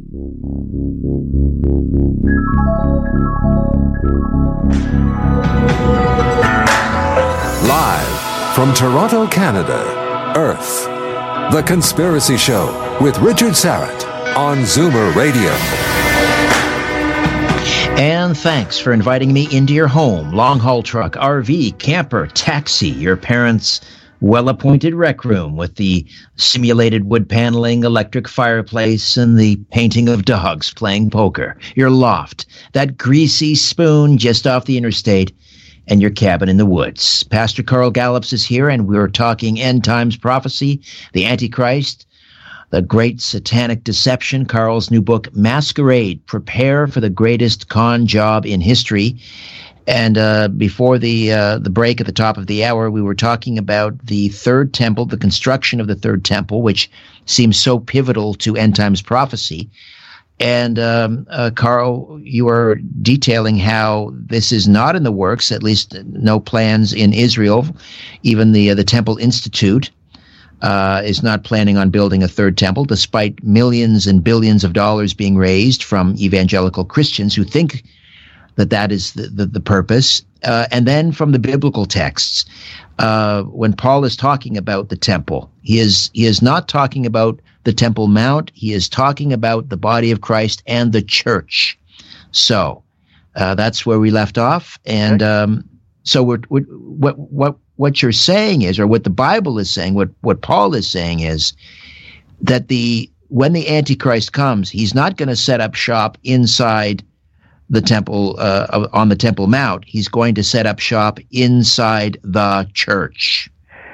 Live from Toronto, Canada, Earth, The Conspiracy Show with Richard Syrett on Zoomer Radio. And thanks for inviting me into your home, long-haul truck, R V, camper, taxi, your parents' well-appointed rec room with the simulated wood paneling, electric fireplace, and the painting of dogs playing poker, your loft, that greasy spoon just off the interstate, and your cabin in the woods. Pastor Carl Gallups is here, and we're talking end times prophecy, the Antichrist, the great satanic deception, Carl's new book, Masquerade, Prepare for the Greatest Con Job in History. And uh, before the uh, the break at the top of the hour, we were talking about the third temple, the construction of the third temple, which seems so pivotal to end times prophecy. And um, uh, Carl, you are detailing how this is not in the works, at least no plans in Israel. Even the uh, the Temple Institute Uh, is not planning on building a third temple, despite millions and billions of dollars being raised from evangelical Christians who think that that is the, the, the purpose. Uh, and then from the biblical texts, uh, when Paul is talking about the temple, he is he is not talking about the Temple Mount. He is talking about the body of Christ and the church. So uh, that's where we left off. And um, so we're, we're, what what what you're saying is, or what the Bible is saying, what what Paul is saying is that the when the Antichrist comes, he's not going to set up shop inside the temple, uh, on the Temple Mount. He's going to set up shop inside the church.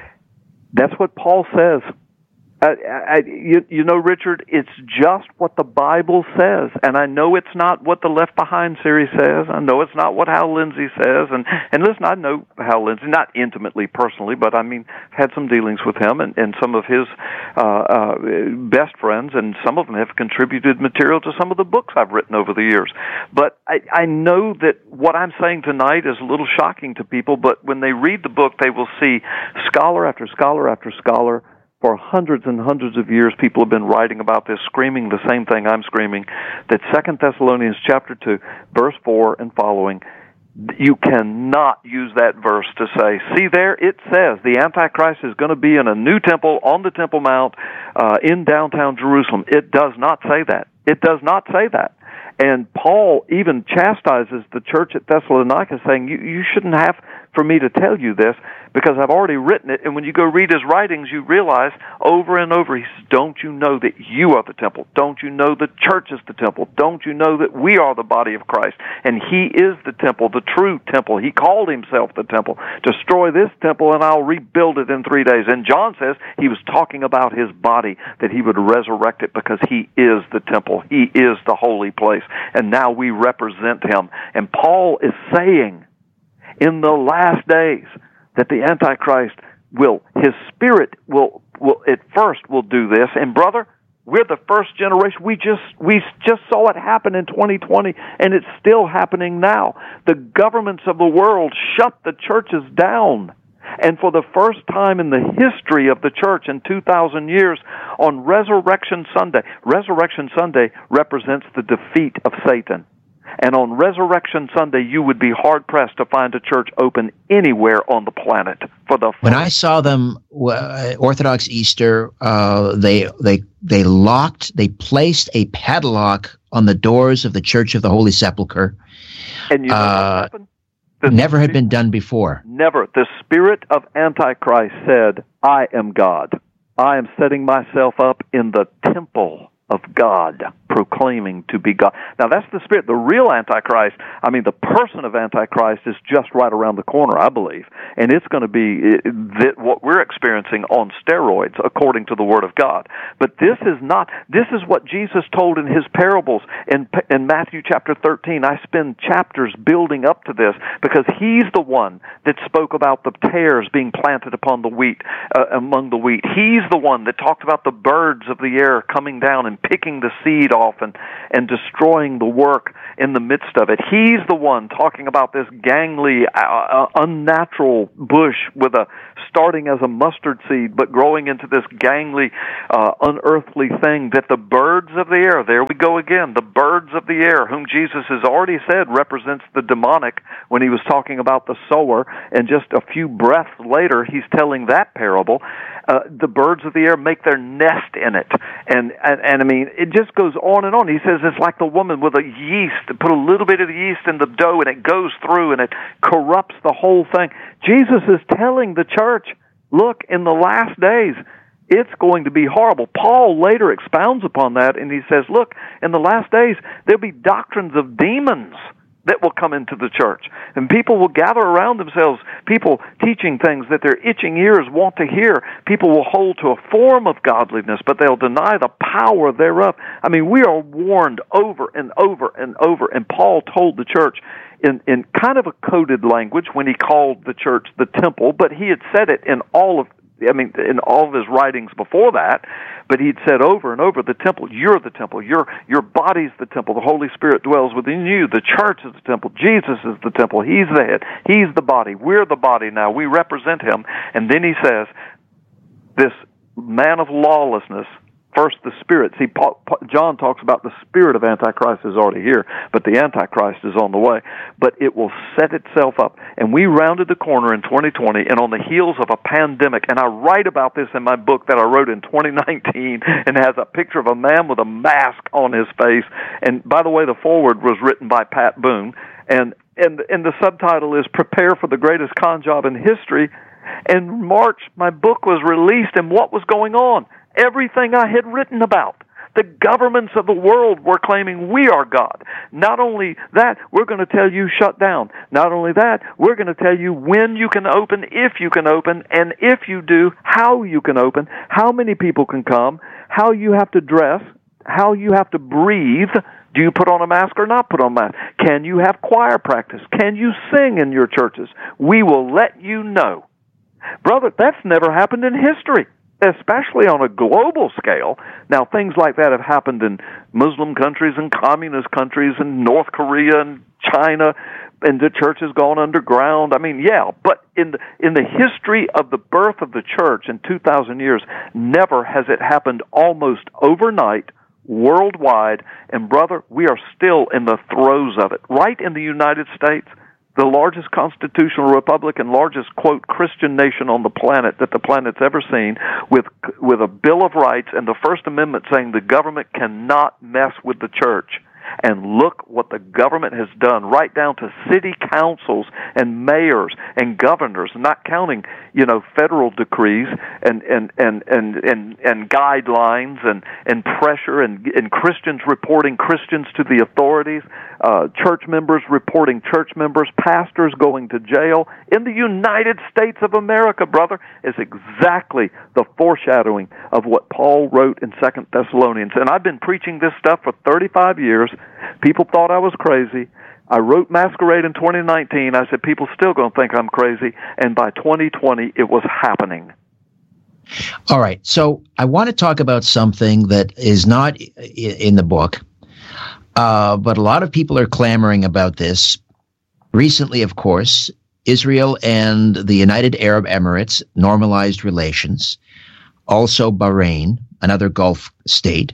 That's what Paul says. I, I, you, you know, Richard, it's just what the Bible says, and I know it's not what the Left Behind series says. I know it's not what Hal Lindsey says, and and listen, I know Hal Lindsey, not intimately, personally, but I mean, had some dealings with him and, and some of his uh, uh, best friends, and some of them have contributed material to some of the books I've written over the years. But I, I know that what I'm saying tonight is a little shocking to people, but when they read the book, they will see scholar after scholar after scholar. For hundreds and hundreds of years, people have been writing about this, screaming the same thing I'm screaming, that Second Thessalonians chapter two, verse four and following, you cannot use that verse to say, see there, it says the Antichrist is going to be in a new temple on the Temple Mount uh, in downtown Jerusalem. It does not say that. It does not say that. And Paul even chastises the church at Thessalonica, saying, you, you shouldn't have for me to tell you this, because I've already written it, and when you go read his writings, you realize over and over, he says, don't you know that you are the temple? Don't you know the church is the temple? Don't you know that we are the body of Christ? And he is the temple, the true temple. He called himself the temple. Destroy this temple, and I'll rebuild it in three days. And John says he was talking about his body, that he would resurrect it because he is the temple. He is the holy place. And now we represent him. And Paul is saying, in the last days, that the Antichrist will, his spirit will, will at first will do this. And brother, we're the first generation. We just, we just saw it happen in twenty twenty, and it's still happening now. The governments of the world shut the churches down. And for the first time in the history of the church in two thousand years, on Resurrection Sunday, Resurrection Sunday represents the defeat of Satan. And on Resurrection Sunday, you would be hard-pressed to find a church open anywhere on the planet. For the When I saw them, uh, Orthodox Easter, uh, they they they locked, they placed a padlock on the doors of the Church of the Holy Sepulchre. And you know uh, what happened? The never had been done before. Never. The spirit of Antichrist said, I am God. I am setting myself up in the temple of God. proclaiming to be God. Now, that's the spirit. The real Antichrist, I mean, the person of Antichrist is just right around the corner, I believe. And it's going to be that what we're experiencing on steroids, according to the Word of God. But this is not, this is what Jesus told in his parables in, in Matthew chapter thirteen. I spend chapters building up to this because he's the one that spoke about the tares being planted upon the wheat, uh, among the wheat. He's the one that talked about the birds of the air coming down and picking the seed off and, and destroying the work in the midst of it. He's the one talking about this gangly, uh, unnatural bush with a starting as a mustard seed but growing into this gangly, uh, unearthly thing that the birds of the air, there we go again, the birds of the air, whom Jesus has already said represents the demonic when he was talking about the sower, and just a few breaths later he's telling that parable. Uh, the birds of the air make their nest in it. And, and, and I mean, it just goes on and on. He says it's like the woman with a yeast, put a little bit of the yeast in the dough and it goes through and it corrupts the whole thing. Jesus is telling the church, look, in the last days, it's going to be horrible. Paul later expounds upon that and he says, look, in the last days, there'll be doctrines of demons that will come into the church. And people will gather around themselves, people teaching things that their itching ears want to hear. People will hold to a form of godliness, but they'll deny the power thereof. I mean, we are warned over and over and over, and Paul told the church in, in kind of a coded language when he called the church the temple, but he had said it in all of I mean, in all of his writings before that, but he'd said over and over, the temple, you're the temple, your your body's the temple, the Holy Spirit dwells within you, the church is the temple, Jesus is the temple, he's the head, he's the body, we're the body now, we represent him. And then he says, this man of lawlessness, first the spirit, see, Paul, John talks about the spirit of Antichrist is already here, but the Antichrist is on the way. But it will set itself up. And we rounded the corner in twenty twenty, and on the heels of a pandemic, and I write about this in my book that I wrote in twenty nineteen, and has a picture of a man with a mask on his face. And by the way, the foreword was written by Pat Boone, and, and, and the subtitle is Prepare for the Greatest Con Job in History. In March, my book was released, and what was going on? Everything I had written about. The governments of the world were claiming we are God. Not only that, we're going to tell you shut down. Not only that, we're going to tell you when you can open, if you can open, and if you do, how you can open, how many people can come, how you have to dress, how you have to breathe. Do you put on a mask or not put on a mask? Can you have choir practice? Can you sing in your churches? We will let you know. Brother, that's never happened in history, especially on a global scale. Now, things like that have happened in Muslim countries and communist countries and North Korea and China, and the church has gone underground. I mean, yeah, but in the, in the history of the birth of the church in two thousand years, never has it happened almost overnight, worldwide. And brother, we are still in the throes of it. Right in the United States, the largest constitutional republic and largest, quote, Christian nation on the planet that the planet's ever seen, with with a Bill of Rights and the First Amendment saying the government cannot mess with the church. And look what the government has done, right down to city councils and mayors and governors, not counting, you know, federal decrees and and and and and, and guidelines and, and pressure and, and Christians reporting Christians to the authorities, uh, church members reporting church members, pastors going to jail. In the United States of America, brother, is exactly the foreshadowing of what Paul wrote in Second Thessalonians. And I've been preaching this stuff for thirty-five years. People thought I was crazy. I wrote Masquerade in twenty nineteen. I said, people still going to think I'm crazy. And by twenty twenty, it was happening. All right. So I want to talk about something that is not in the book, uh, but a lot of people are clamoring about this. Recently, of course, Israel and the United Arab Emirates normalized relations. Also Bahrain, another Gulf state.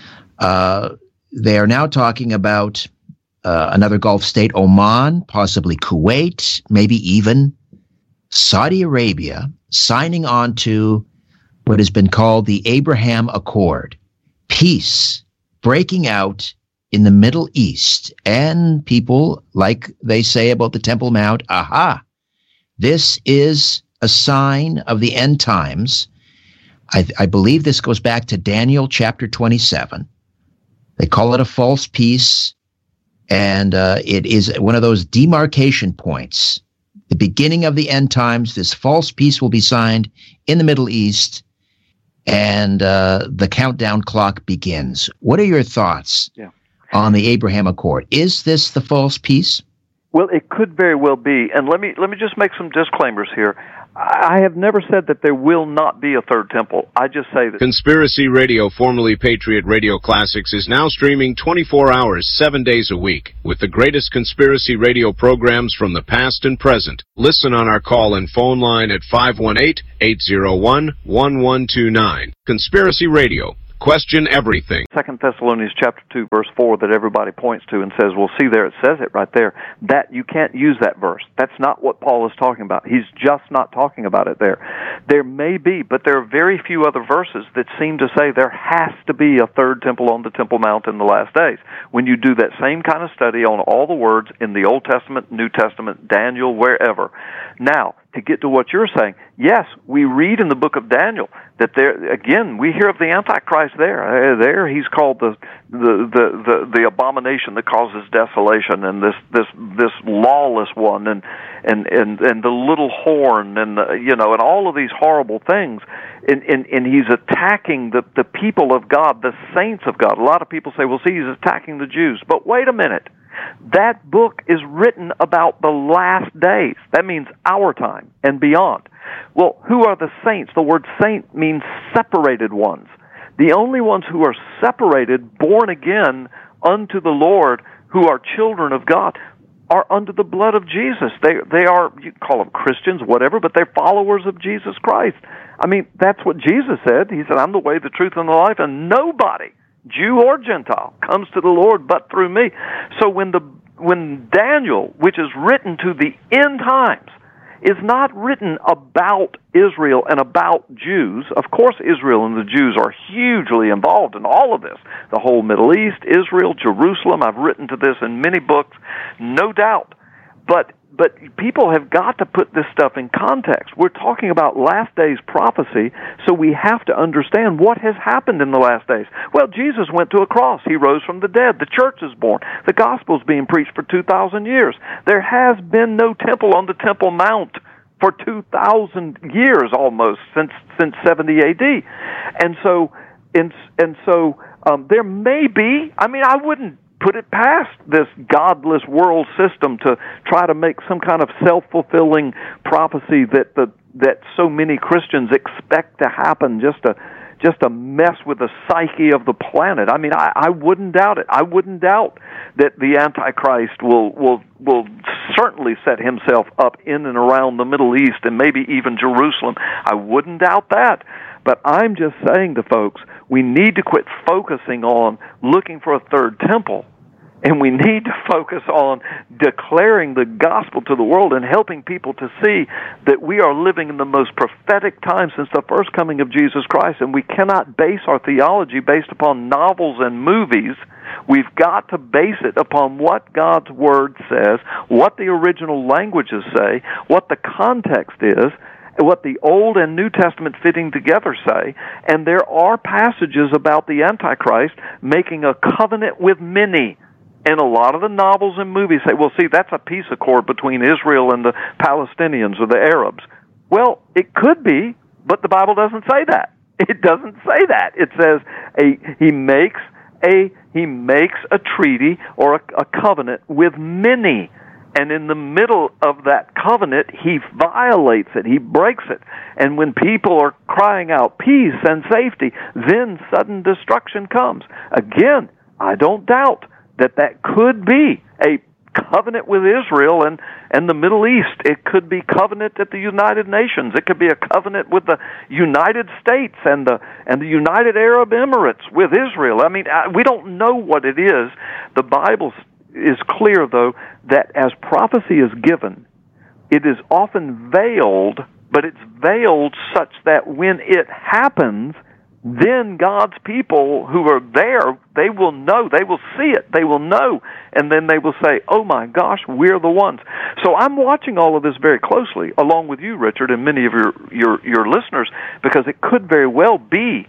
Uh, they are now talking about uh, another Gulf state, Oman, possibly Kuwait, maybe even Saudi Arabia, signing on to what has been called the Abraham Accord, peace breaking out in the Middle East. And people, like they say about the Temple Mount, aha, this is a sign of the end times. I, I believe this goes back to Daniel chapter twenty-seven, They call it a false peace, and uh, it is one of those demarcation points. The beginning of the end times, this false peace will be signed in the Middle East, and uh, the countdown clock begins. What are your thoughts yeah. on the Abraham Accord? Is this the false peace? Well, it could very well be. And let me let me just make some disclaimers here. I have never said that there will not be a third temple. I just say that Conspiracy Radio, formerly Patriot Radio Classics, is now streaming twenty-four hours, seven days a week, with the greatest conspiracy radio programs from the past and present. Listen on our call and phone line at five one eight, eight zero one, one one two nine. Conspiracy Radio. Question everything. Second Thessalonians chapter two, verse four, that everybody points to and says, well, see there, it says it right there. That you can't use that verse. That's not what Paul is talking about. He's just not talking about it there. There may be, but there are very few other verses that seem to say there has to be a third temple on the Temple Mount in the last days. When you do that same kind of study on all the words in the Old Testament, New Testament, Daniel, wherever. Now, to get to what you're saying, yes, we read in the book of Daniel that there, again, we hear of the Antichrist there. There he's called the the the the, the abomination that causes desolation, and this this this lawless one, and and and, and the little horn, and the, you know, and all of these horrible things. And, and, and he's attacking the, the people of God, the saints of God. A lot of people say, well, see, he's attacking the Jews. But wait a minute. That book is written about the last days. That means our time and beyond. Well, who are the saints? The word saint means separated ones. The only ones who are separated, born again unto the Lord, who are children of God, are under the blood of Jesus. They they are, you call them Christians, whatever, but they're followers of Jesus Christ. I mean, that's what Jesus said. He said, I'm the way, the truth, and the life, and nobody, Jew or Gentile, comes to the Lord but through me. So when the when Daniel, which is written to the end times, is not written about Israel and about Jews. Of course, Israel and the Jews are hugely involved in all of this. The whole Middle East, Israel, Jerusalem. I've written to this in many books, no doubt. But but people have got to put this stuff in context. We're talking about last days prophecy, so we have to understand what has happened in the last days. Well, Jesus went to a cross. He rose from the dead. The church is born. The gospel's being preached for two thousand years. There has been no temple on the Temple Mount for two thousand years almost, since since seventy A D. And so, and, and so um, there may be, I mean, I wouldn't put it past this godless world system to try to make some kind of self-fulfilling prophecy that the that so many Christians expect to happen, just to just to mess with the psyche of the planet. I mean, I, I wouldn't doubt it. I wouldn't doubt that the Antichrist will will will certainly set himself up in and around the Middle East and maybe even Jerusalem. I wouldn't doubt that. But I'm just saying to folks, we need to quit focusing on looking for a third temple, and we need to focus on declaring the gospel to the world and helping people to see that we are living in the most prophetic time since the first coming of Jesus Christ, and we cannot base our theology based upon novels and movies. We've got to base it upon what God's Word says, what the original languages say, what the context is, what the Old and New Testament fitting together say, and there are passages about the Antichrist making a covenant with many. And a lot of the novels and movies say, well, see, that's a peace accord between Israel and the Palestinians or the Arabs. Well, it could be, but the Bible doesn't say that. It doesn't say that. It says a, he makes a he makes a treaty or a, a covenant with many. And in the middle of that covenant, he violates it. He breaks it. And when people are crying out peace and safety, then sudden destruction comes. Again, I don't doubt that that could be a covenant with Israel and, and the Middle East. It could be covenant at the United Nations. It could be a covenant with the United States and the and the United Arab Emirates with Israel. I mean, I, we don't know what it is. The Bible is clear, though, that as prophecy is given, it is often veiled, but it's veiled such that when it happens, then God's people who are there, they will know, they will see it, they will know, and then they will say, oh my gosh, we're the ones. So I'm watching all of this very closely, along with you, Richard, and many of your, your, your listeners, because it could very well be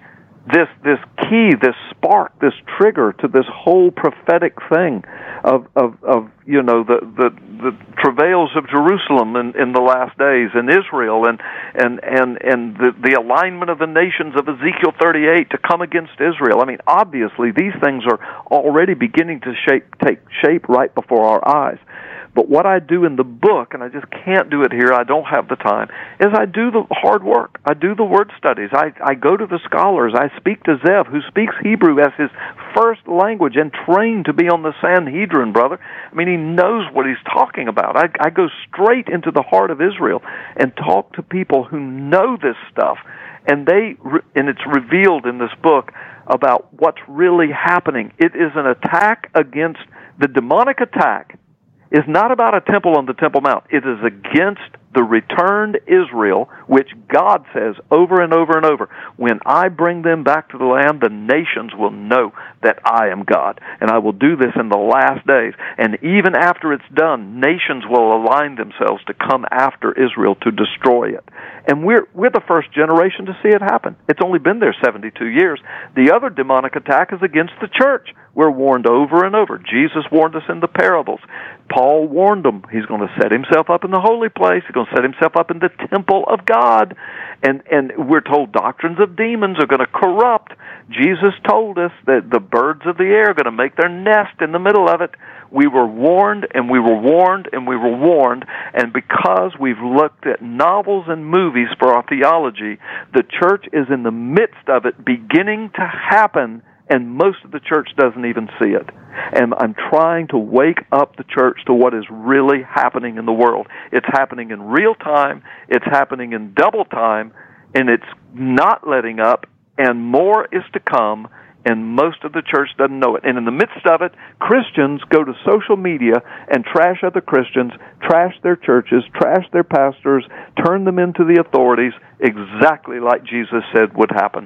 this this key, this spark, this trigger to this whole prophetic thing of of, of you know the, the the travails of Jerusalem in, in the last days, and Israel, and and and and the the alignment of the nations of Ezekiel thirty-eight to come against Israel. I mean, obviously these things are already beginning to shape take shape right before our eyes. But what I do in the book, and I just can't do it here, I don't have the time, is I do the hard work. I do the word studies. I, I go to the scholars. I speak to Zev, who speaks Hebrew as his first language and trained to be on the Sanhedrin, brother. I mean, he knows what he's talking about. I, I go straight into the heart of Israel and talk to people who know this stuff. And they, and it's revealed in this book about what's really happening. It is an attack against, the demonic attack is not about a temple on the Temple Mount. It is against the returned Israel, which God says over and over and over, when I bring them back to the land, the nations will know that I am God, and I will do this in the last days. And even after it's done, nations will align themselves to come after Israel to destroy it. And we're we're the first generation to see it happen. It's only been there seventy-two years. The other demonic attack is against the church. We're warned over and over. Jesus warned us in the parables. Paul warned them. He's going to set himself up in the holy place. He's going to set himself up in the temple of God. And and we're told doctrines of demons are going to corrupt. Jesus told us that the birds of the air are going to make their nest in the middle of it. We were warned, and we were warned, and we were warned, and because we've looked at novels and movies for our theology, the church is in the midst of it beginning to happen, and most of the church doesn't even see it. And I'm trying to wake up the church to what is really happening in the world. It's happening in real time, it's happening in double time, and it's not letting up, and more is to come, and most of the church doesn't know it. And in the midst of it, Christians go to social media and trash other Christians, trash their churches, trash their pastors, turn them into the authorities, exactly like Jesus said would happen.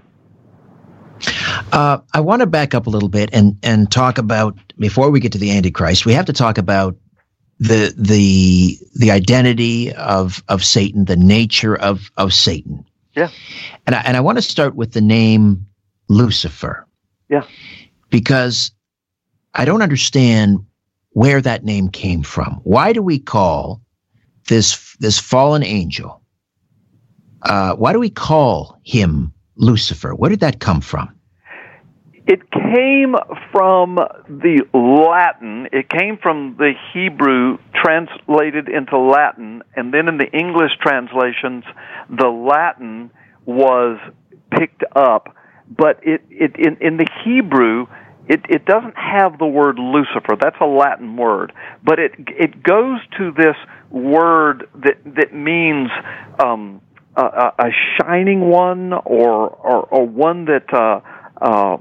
Uh, I want to back up a little bit and, and talk about, before we get to the Antichrist, we have to talk about the the the identity of of Satan, the nature of, of Satan. Yeah. And I, and I want to start with the name Lucifer. Yeah. Because I don't understand where that name came from. Why do we call this this fallen angel, uh, why do we call him Lucifer? Where did that come from? It came from the Latin. It came from the Hebrew translated into Latin, and then in the English translations, the Latin was picked up. But it, it in, in the Hebrew, it, it doesn't have the word Lucifer. That's a Latin word. But it it goes to this word that that means um, a, a shining one, or or, or one that uh, uh,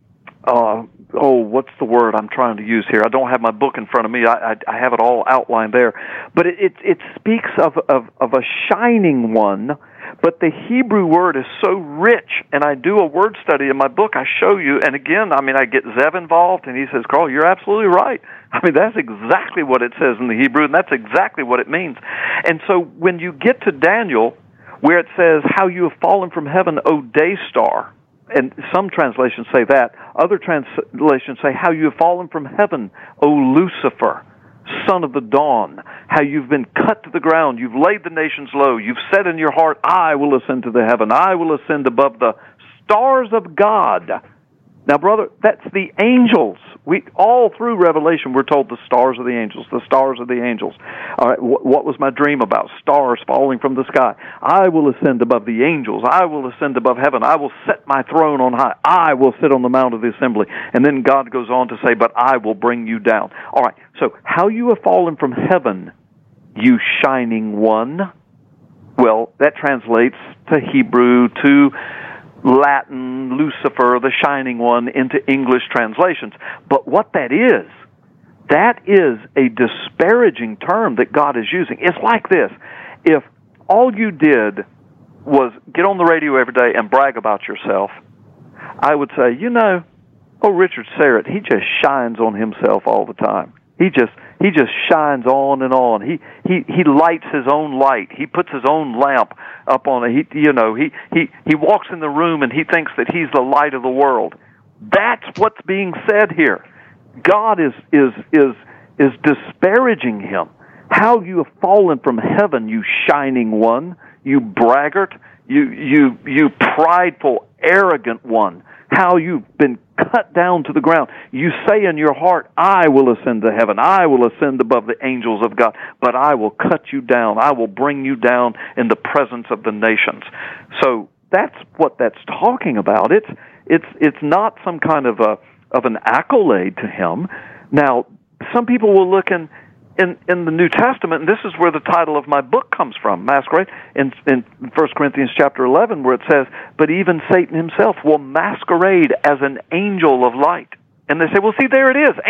uh, oh, what's the word I'm trying to use here? I don't have my book in front of me. I I, I have it all outlined there. But it it, it speaks of, of of a shining one. But the Hebrew word is so rich, and I do a word study in my book. I show you, and again, I mean, I get Zev involved, and he says, Carl, you're absolutely right. I mean, that's exactly what it says in the Hebrew, and that's exactly what it means. And so when you get to Daniel, where it says, how you have fallen from heaven, O day star, and some translations say that. Other translations say, how you have fallen from heaven, O Lucifer, son of the dawn, how you've been cut to the ground, you've laid the nations low, you've said in your heart, I will ascend to the heaven, I will ascend above the stars of God. Now, brother, that's the angels. We all through Revelation, we're told the stars of the angels, the stars of the angels. All right, wh- what was my dream about? Stars falling from the sky. I will ascend above the angels. I will ascend above heaven. I will set my throne on high. I will sit on the mount of the assembly. And then God goes on to say, but I will bring you down. All right, so how you have fallen from heaven, you shining one. Well, that translates to Hebrew, to Latin, Lucifer, the shining one, into English translations. But what that is, that is a disparaging term that God is using. It's like this. If all you did was get on the radio every day and brag about yourself, I would say, you know, oh, Richard Serrett, he just shines on himself all the time. He just he just shines on and on. He he he lights his own light. He puts his own lamp up on it. He you know he he he walks in the room and he thinks that he's the light of the world. That's what's being said here. God is is is is disparaging him. How you have fallen from heaven, you shining one, you braggart, you you you prideful, arrogant one. How you've been cut down to the ground. You say in your heart, I will ascend to heaven. I will ascend above the angels of God. But I will cut you down. I will bring you down in the presence of the nations. So that's what that's talking about. It's it's it's not some kind of a of an accolade to him. Now, some people will look in In, in the New Testament, and this is where the title of my book comes from, Masquerade, in, in First Corinthians chapter eleven, where it says, but even Satan himself will masquerade as an angel of light. And they say, well, see, there it is.